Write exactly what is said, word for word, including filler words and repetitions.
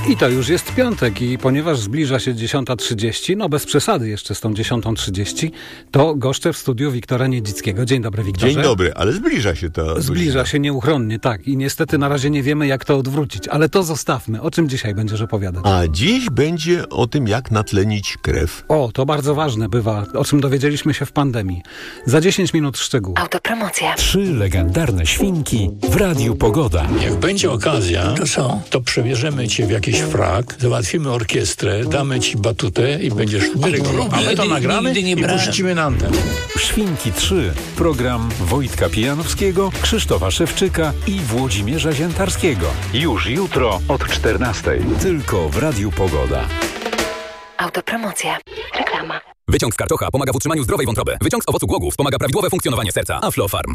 I to już jest piątek i ponieważ zbliża się dziesiąta trzydzieści, no bez przesady jeszcze z tą dziesiątą trzydzieści, to goszczę w studiu Wiktora Niedzickiego. Dzień dobry, Wiktorze. Dzień dobry, ale zbliża się to. Zbliża godzina. się nieuchronnie, tak. I niestety na razie nie wiemy, jak to odwrócić, ale to zostawmy. O czym dzisiaj będziesz opowiadać? A dziś będzie o tym, jak natlenić krew. O, to bardzo ważne bywa, o czym dowiedzieliśmy się w pandemii. Za dziesięć minut szczegółów. Autopromocja. Trzy legendarne świnki w Radiu Pogoda. Jak będzie okazja, to co? To przebierzemy cię w jakiś frak, załatwimy orkiestrę, damy ci batutę i będziesz dyrygował. A my to nagramy i puścimy na antenę. Świnki trzy. Program Wojtka Pijanowskiego, Krzysztofa Szewczyka i Włodzimierza Ziętarskiego. Już jutro od czternastej. Tylko w Radiu Pogoda. Autopromocja. Reklama. Wyciąg z karczocha pomaga w utrzymaniu zdrowej wątroby. Wyciąg z owocu głogów wspomaga prawidłowe funkcjonowanie serca. Aflofarm.